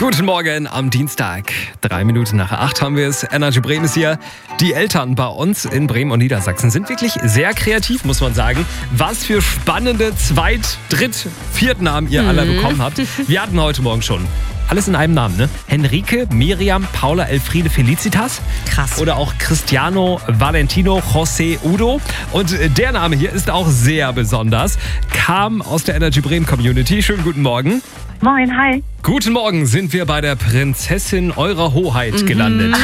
Guten Morgen am Dienstag. 3 Minuten nach 8 haben wir es. Energy Bremen ist hier. Die Eltern bei uns in Bremen und Niedersachsen sind wirklich sehr kreativ, muss man sagen. Was für spannende Zweit-, Dritt-, Viertnamen ihr alle bekommen habt. Wir hatten heute Morgen schon alles in einem Namen, ne? Henrike, Miriam, Paula, Elfriede, Felicitas. Krass. Oder auch Cristiano, Valentino, José, Udo. Und der Name hier ist auch sehr besonders. Kam aus der Energy Bremen Community. Schönen guten Morgen. Moin, hi. Guten Morgen, sind wir bei der Prinzessin eurer Hoheit gelandet.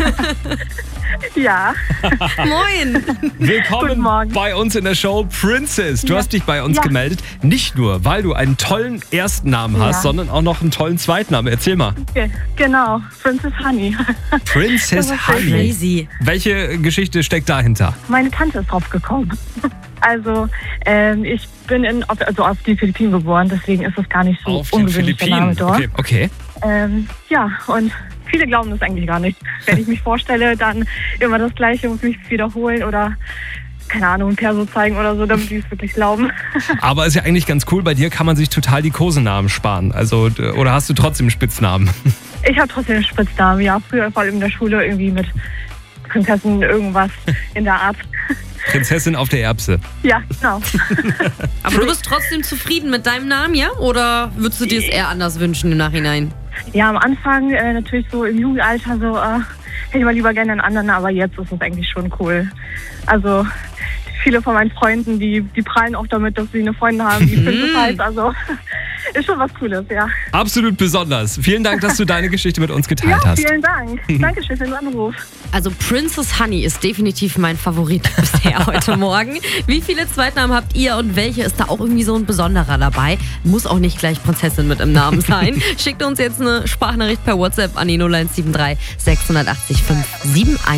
Ja, Moin. Guten Willkommen Morgen. bei uns in der Show Princess. Du Ja. hast dich bei uns Ja. gemeldet, nicht nur, weil du einen tollen ersten Namen hast, Ja. sondern auch noch einen tollen Zweitnamen. Erzähl mal. genau. Princess Honey. Princess Das ist Honey. Crazy. Welche Geschichte steckt dahinter? Meine Tante ist drauf gekommen. Also, ich bin auf die Philippinen geboren, deswegen ist es gar nicht so Auf den ungewöhnlich, der Name Philippinen. dort. Okay. Ja, und viele glauben das eigentlich gar nicht. Wenn ich mich vorstelle, dann immer das Gleiche, muss mich wiederholen oder, keine Ahnung, ein Perso zeigen oder so, damit die es wirklich glauben. Aber ist ja eigentlich ganz cool. Bei dir kann man sich total die Kosenamen sparen. Also, oder hast du trotzdem Spitznamen? Ich habe trotzdem einen Spitznamen, ja. Früher vor allem in der Schule irgendwie mit Prinzessin irgendwas in der Art. Prinzessin auf der Erbse. Ja, genau. Aber du bist trotzdem zufrieden mit deinem Namen, ja? Oder würdest du dir es eher anders wünschen im Nachhinein? Ja, am Anfang natürlich so im Jugendalter so, hätte ich mal lieber gerne einen anderen, aber jetzt ist es eigentlich schon cool. Also viele von meinen Freunden, die prallen auch damit, dass sie eine Freundin haben, die Princess heißt. Also ist schon was Cooles, ja. Absolut besonders. Vielen Dank, dass du deine Geschichte mit uns geteilt Ja, hast. vielen Dank. Dankeschön für den Anruf. Also Princess Honey ist definitiv mein Favorit bisher heute Morgen. Wie viele Zweitnamen habt ihr und welche ist da auch irgendwie so ein besonderer dabei? Muss auch nicht gleich Prinzessin mit im Namen sein. Schickt uns jetzt eine Sprachnachricht per WhatsApp an die 0173 680 571.